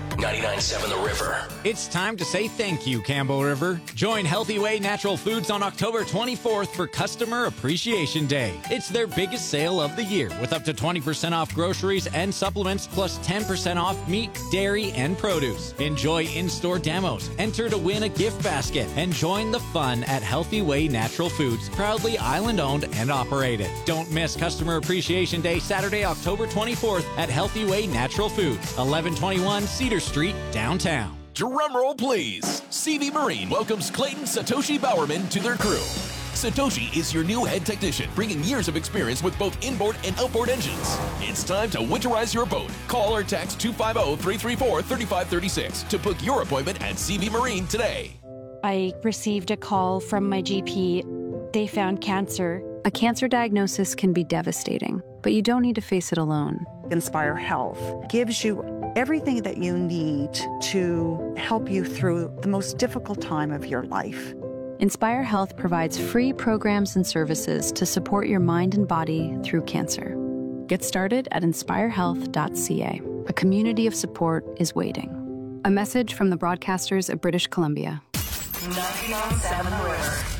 99.7 The River. It's time to say thank you, Campbell River. Join Healthy Way Natural Foods on October 24th for Customer Appreciation Day. It's their biggest sale of the year with up to 20% off groceries and supplements plus 10% off meat, dairy, and produce. Enjoy in-store demos, enter to win a gift basket, and join the fun at Healthy Way Natural Foods, proudly island-owned and operated. Don't miss Customer Appreciation Day, Saturday, October 24th at Healthy Way Natural Foods, 1121 Cedar Street, downtown. Drum roll, please. CV Marine welcomes Clayton Satoshi Bowerman to their crew. Satoshi is your new head technician, bringing years of experience with both inboard and outboard engines. It's time to winterize your boat. Call or text 250-334-3536 to book your appointment at CV Marine today. I received a call from my GP. They found cancer. A cancer diagnosis can be devastating, but you don't need to face it alone. Inspire Health gives you everything that you need to help you through the most difficult time of your life. Inspire Health provides free programs and services to support your mind and body through cancer. Get started at inspirehealth.ca. A community of support is waiting. A message from the broadcasters of British Columbia. 99.7 The River.